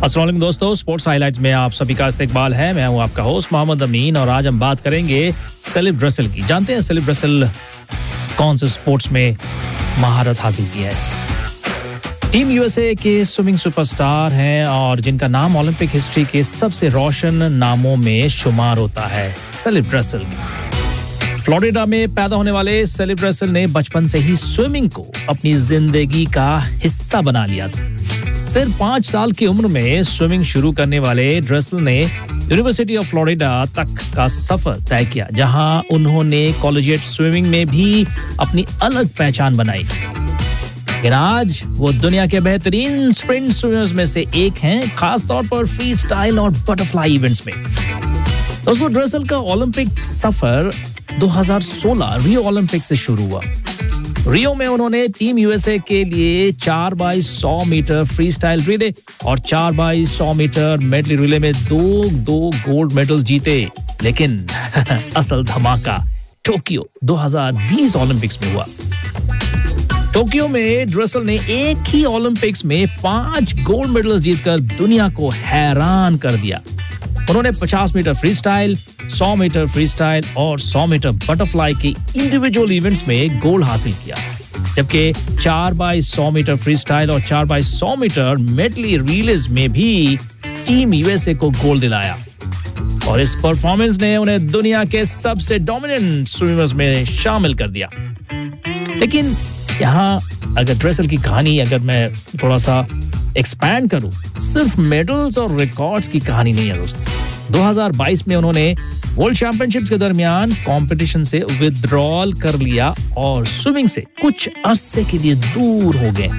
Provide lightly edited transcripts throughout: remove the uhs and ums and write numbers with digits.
अस्सलाम वालेकुम दोस्तों, स्पोर्ट्स हाइलाइट्स में आप सभी का इस्तकबाल है। मैं हूं आपका होस्ट मोहम्मद अमीन और आज हम बात करेंगे सेलेब ड्रेसल की। जानते हैं सेलेब ड्रेसल कौन से स्पोर्ट्स में महारत हासिल की है? टीम यूएसए के स्विमिंग सुपरस्टार हैं और जिनका नाम ओलंपिक हिस्ट्री के सबसे रोशन नामों में शुमार होता है, सेलेब ड्रेसल। फ्लोरिडा में पैदा होने वाले सेलेब ड्रेसल ने बचपन से ही स्विमिंग को अपनी जिंदगी का हिस्सा बना लिया था। सिर्फ 5 साल की उम्र में स्विमिंग शुरू करने वाले ड्रेसल ने यूनिवर्सिटी ऑफ फ्लोरिडा तक का सफर तय किया, जहां उन्होंने कॉलेजिएट स्विमिंग में भी अपनी अलग पहचान बनाई। लेकिन आज वो दुनिया के बेहतरीन स्प्रिंट स्विमर्स में से एक हैं, खास तौर पर फ्री स्टाइल और बटरफ्लाई इवेंट्स में। दोस्तों, ड्रेसल का ओलंपिक सफर 2016 रियो ओलंपिक से शुरू हुआ। रियो में उन्होंने टीम यूएसए के लिए 4x100 metre free style relay और 4x100 मीटर मेडली रिले में दो गोल्ड मेडल्स जीते। लेकिन असल धमाका टोक्यो 2020 ओलंपिक्स में हुआ। टोक्यो में ड्रेसल ने एक ही ओलंपिक्स में 5 गोल्ड मेडल्स जीतकर दुनिया को हैरान कर दिया। उन्होंने 50 metre free style, 100 metre free style और 100 मीटर बटरफ्लाई के इंडिविजुअल इवेंट्स में गोल्ड हासिल किया, जबकि 4x100 मीटर फ्री स्टाइल और 4x100 मीटर मेडली रिलेज में भी टीम यूएसए को गोल्ड दिलाया। और इस परफॉर्मेंस ने उन्हें दुनिया के सबसे डोमिनेंट स्विमर्स में शामिल कर दिया। लेकिन यहाँ अगर ड्रेसल की कहानी अगर मैं थोड़ा सा एक्सपैंड करूं, सिर्फ मेडल्स और रिकॉर्ड्स की कहानी नहीं है दोस्तों। 2022 में उन्होंने वर्ल्ड चैंपियनशिप्स के दरमियान कंपटीशन से विथड्रॉल कर लिया और स्विमिंग से कुछ अरसे के लिए दूर हो गए।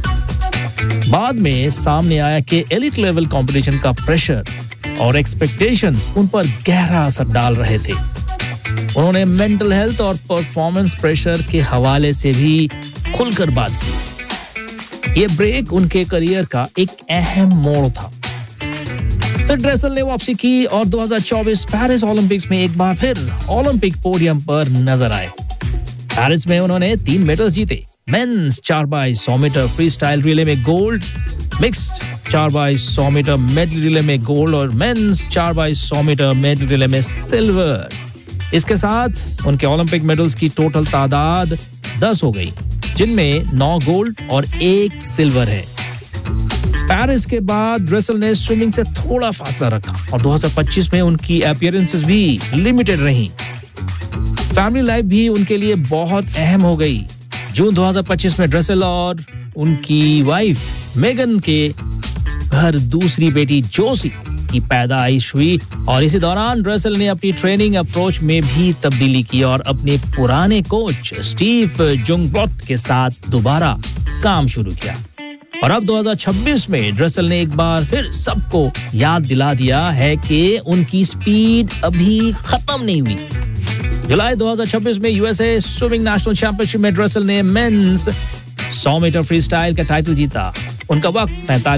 बाद में सामने आया कि एलिट लेवल कंपटीशन का प्रेशर और एक्सपेक्टेशंस उन पर गहरा असर डाल रहे थे। उन्होंने मेंटल हेल्थ और परफॉर्मेंस प्रेशर के हवाले से भी खुलकर बात की। ये ब्रेक उनके करियर का एक अहम मोड़ था। फिर ड्रेसल ने वापसी की और 2024 पेरिस ओलंपिक्स में एक बार फिर ओलंपिक पोडियम पर नजर आए। पेरिस में उन्होंने 3 मेडल्स जीते। Mains 4x100 metre free style relay में gold, mixed 4x100 metre medley relay में गोल्ड और mains 4x100 metre medley relay में सिल्वर। इसके साथ उनके ओलंपिक मेडल्स की टोटल तादाद 10 हो गई, जिनमें 9 गोल्ड और 1 सिल्वर है। पेरिस के बाद ड्रेसल ने स्विमिंग से थोड़ा फासला रखा और 2025 में उनकी अपीयरेंसेस भी लिमिटेड रहीं। फैमिली लाइफ भी उनके लिए बहुत अहम हो गई। जून 2025 में ड्रेसल और उनकी वाइफ मेगन के घर दूसरी बेटी जोसी की पैदाइश हुई और इसी दौरान ड्रेसल ने अपनी ट्रेनिंग अप्रोच में भी तब्दीली की और अपने पुराने कोच स्टीव जुंगब्लॉट के साथ दोबारा काम शुरू किया। और अब 2026 में ड्रेसल ने एक बार फिर सबको याद दिला दिया है कि उनकी स्पीड अभी खत्म नहीं हुई। जुलाई 2026 में यूएसए स्विमिंग नेशनल चैंपियनशिप में ड्रेसल ने मेंस 100 मीटर फ्री स्टाइल का टाइटल जीता। उनका वक्त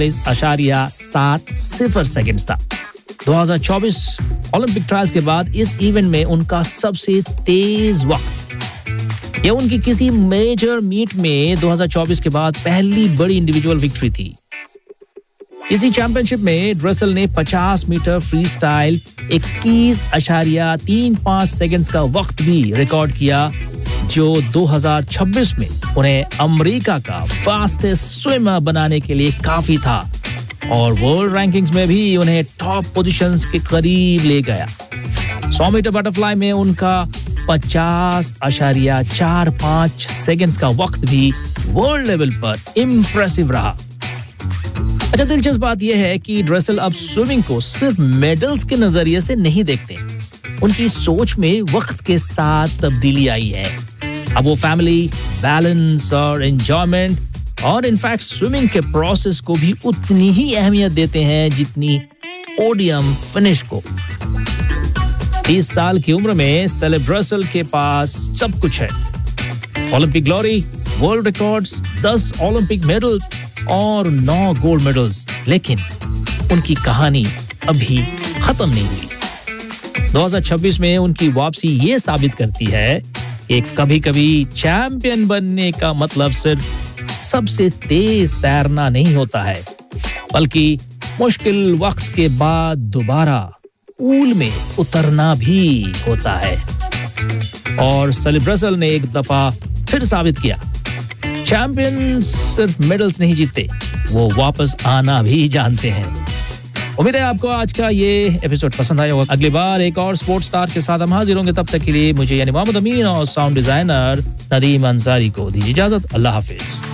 47.70 सेकंड्स था। 2024 ओलंपिक ट्रायल्स के बाद इस इवेंट में उनका सबसे तेज वक्त। यह उनकी किसी मेजर मीट में 2024 के बाद पहली बड़ी इंडिविजुअल विक्ट्री थी। इसी चैंपियनशिप में ड्रेसल ने 50 मीटर फ्री स्टाइल 21.35 सेकंड्स का वक्त भी रिकॉर्ड किया, जो 2026 में उन्हें अमेरिका का फास्टेस्ट स्विमर बनाने के लिए काफी था और वर्ल्ड रैंकिंग्स में भी उन्हें टॉप पोजीशंस के करीब ले गया। 100 मीटर बटरफ्लाई में उनका 50.45 सेकंड्स का वक्त भी वर्ल्ड लेवल पर इम्प्रेसिव रहा। अच्छा, दिलचस्प बात यह है कि ड्रेसल अब स्विमिंग को सिर्फ मेडल्स के नजरिए से नहीं देखते। उनकी सोच में वक्त के साथ तब्दीली आई है। अब वो फैमिली, बैलेंस और एंजॉयमेंट और इनफैक्ट स्विमिंग के प्रोसेस को भी उतनी ही अहमियत देते हैं जितनी पोडियम फिनिश को। 30 साल की उम्र में सेलेब ड्रेसल के पास सब कुछ है। Olympic glory, world records, 10 Olympic medals और 9 गोल्ड मेडल्स। लेकिन उनकी कहानी अभी खत्म नहीं हुई। 2026 में उनकी वापसी ये साबित करती है कि कभी-कभी चैंपियन बनने का मतलब सिर्फ सबसे तेज तैरना नहीं होता है, बल्कि मुश्किल वक्त के बाद दोबारा पूल में उतरना भी होता है और सैलिब रसेल ने एक दफा फिर साबित किया, चैंपियन सिर्फ मेडल्स नहीं जीतते, वो वापस आना भी जानते हैं। उम्मीद है आपको आज का ये एपिसोड पसंद आया होगा। अगली बार एक और स्पोर्ट्स स्टार के साथ हम हाजिर होंगे। तब तक के लिए मुझे यानी मोहम्मद अमीन और साउंड डिजाइनर नदीम अंसारी को दीजिए इजाजत। अल्लाह हाफिज।